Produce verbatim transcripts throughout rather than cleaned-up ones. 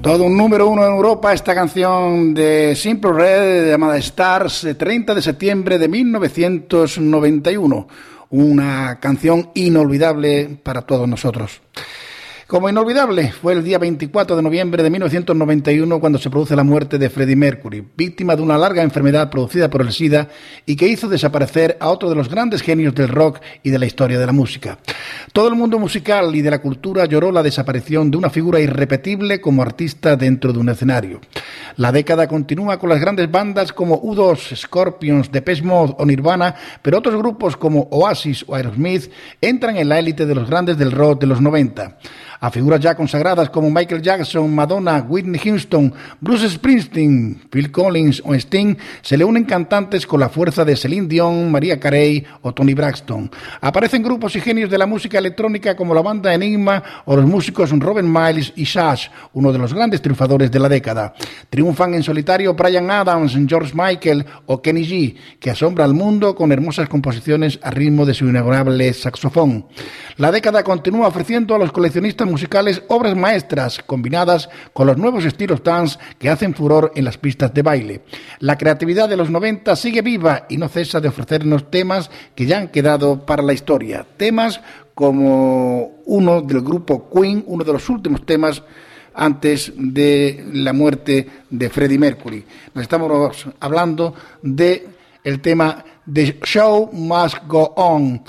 Todo un número uno en Europa, esta canción de Simple Red llamada Stars, treinta de septiembre de mil novecientos noventa y uno. Una canción inolvidable para todos nosotros. Como inolvidable fue el día veinticuatro de noviembre de mil novecientos noventa y uno cuando se produce la muerte de Freddie Mercury, víctima de una larga enfermedad producida por el SIDA y que hizo desaparecer a otro de los grandes genios del rock y de la historia de la música. Todo el mundo musical y de la cultura lloró la desaparición de una figura irrepetible como artista dentro de un escenario. La década continúa con las grandes bandas como U dos, Scorpions, Depeche Mode o Nirvana, pero otros grupos como Oasis o Aerosmith entran en la élite de los grandes del rock de los noventa. A figuras ya consagradas como Michael Jackson, Madonna, Whitney Houston, Bruce Springsteen, Phil Collins o Sting se le unen cantantes con la fuerza de Celine Dion, Mariah Carey o Toni Braxton. Aparecen grupos y genios de la música electrónica como la banda Enigma o los músicos Robin Miles y Sash, uno de los grandes triunfadores de la década. Triunfan en solitario Bryan Adams, George Michael o Kenny G, que asombra al mundo con hermosas composiciones a ritmo de su inigualable saxofón. La década continúa ofreciendo a los coleccionistas musicales obras maestras combinadas con los nuevos estilos dance que hacen furor en las pistas de baile. La creatividad de los noventa sigue viva y no cesa de ofrecernos temas que ya han quedado para la historia. Temas como uno del grupo Queen, uno de los últimos temas antes de la muerte de Freddie Mercury. Nos estamos hablando de el tema The Show Must Go On.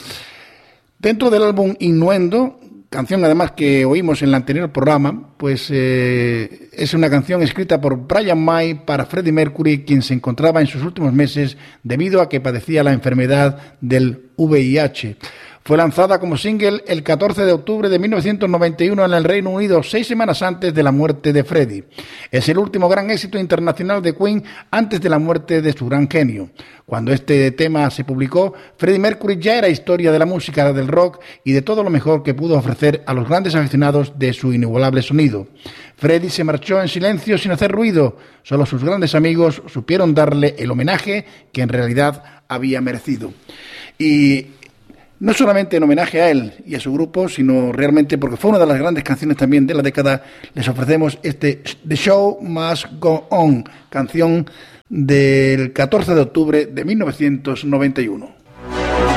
Dentro del álbum Innuendo, canción además que oímos en el anterior programa, pues eh, es una canción escrita por Brian May para Freddie Mercury, quien se encontraba en sus últimos meses debido a que padecía la enfermedad del V I H. Fue lanzada como single el catorce de octubre de mil novecientos noventa y uno en el Reino Unido, seis semanas antes de la muerte de Freddie. Es el último gran éxito internacional de Queen antes de la muerte de su gran genio. Cuando este tema se publicó, Freddie Mercury ya era historia de la música, del rock y de todo lo mejor que pudo ofrecer a los grandes aficionados de su inigualable sonido. Freddie se marchó en silencio sin hacer ruido. Solo sus grandes amigos supieron darle el homenaje que en realidad había merecido. Y no solamente en homenaje a él y a su grupo, sino realmente porque fue una de las grandes canciones también de la década, les ofrecemos este The Show Must Go On, canción del catorce de octubre de mil novecientos noventa y uno.